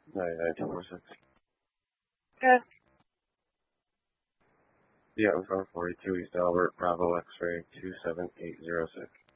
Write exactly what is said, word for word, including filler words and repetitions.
ninety-nine two four six. Good. Yeah, I'm from forty-two East Albert, Bravo X-ray two seven eight zero six.